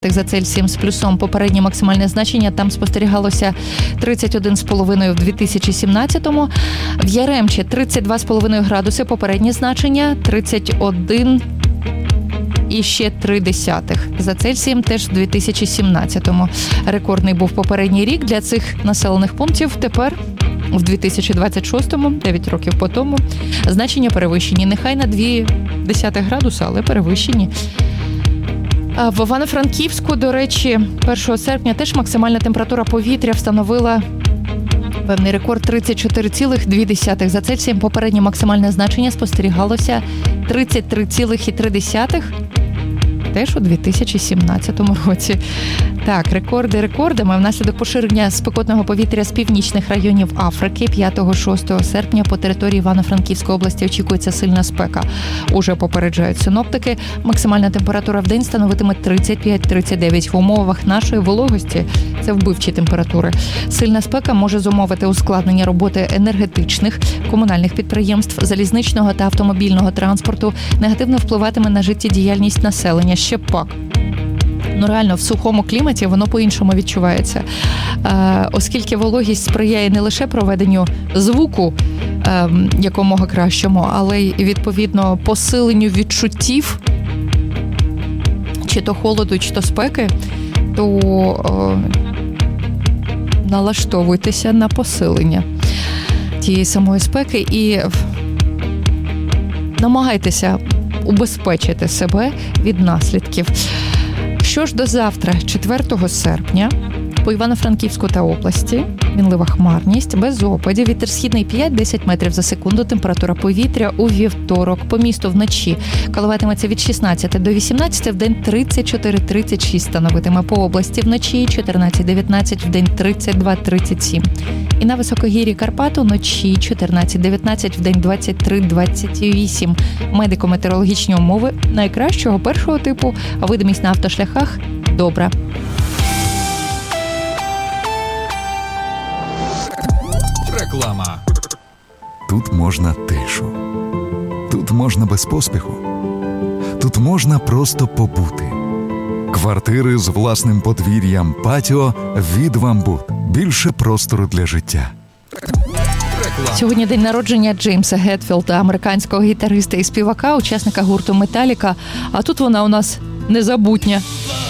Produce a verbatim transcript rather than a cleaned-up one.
за Цельсієм з плюсом. Попереднє максимальне значення там спостерігалося тридцять один цілих п'ять десятих в дві тисячі сімнадцятому. В Яремчі тридцять два цілих п'ять градуси, попереднє значення тридцять один і ще три десятих за Цельсієм теж в дві тисячі сімнадцятому. Рекордний був попередній рік для цих населених пунктів. Тепер в дві тисячі двадцять шостому, дев'ять років по тому, значення перевищені. Нехай на два десятих градуса, але перевищені. В Івано-Франківську, до речі, першого серпня теж максимальна температура повітря встановила певний рекорд тридцять чотири цілих дві десятих за Цельсієм. Попереднє максимальне значення спостерігалося тридцять три цілих три десятих теж у дві тисячі сімнадцятому році. Так, рекорди рекордами. Внаслідок поширення спекотного повітря з північних районів Африки п'ятого-шостого серпня по території Івано-Франківської області очікується сильна спека. Уже попереджають синоптики. Максимальна температура в день становитиме тридцять п'ять - тридцять дев'ять. В умовах нашої вологості це вбивчі температури. Сильна спека може зумовити ускладнення роботи енергетичних, комунальних підприємств, залізничного та автомобільного транспорту, негативно впливатиме на життєдіяльність населення. Ще пак. Ну, реально, в сухому кліматі воно по-іншому відчувається. Е, оскільки вологість сприяє не лише проведенню звуку е, якомога кращому, але й, відповідно, посиленню відчуттів, чи то холоду, чи то спеки, то е, налаштовуйтеся на посилення тієї самої спеки і намагайтеся убезпечити себе від наслідків. Що ж до завтра, четвертого серпня, по Івано-Франківську та області мінлива хмарність, без опадів, вітер східний п'ять - десять метрів за секунду, температура повітря у вівторок. По місту вночі коливатиметься від шістнадцяти до вісімнадцяти, в день тридцять чотири - тридцять шість становитиме. По області вночі чотирнадцять - дев'ятнадцять, в день тридцять два - тридцять сім. І на високогір'ї Карпат вночі чотирнадцять - дев'ятнадцять, в день двадцять три - двадцять вісім. Медико-метеорологічні умови найкращого першого типу, а видимість на автошляхах добра. Реклама. Тут можна тишу. Тут можна без поспіху. Тут можна просто побути. Квартири з власним подвір'ям, патіо від «Вамбут». Більше простору для життя. Реклама. Сьогодні день народження Джеймса Гетфілда, американського гітариста і співака, учасника гурту «Металіка». А тут вона у нас незабутня.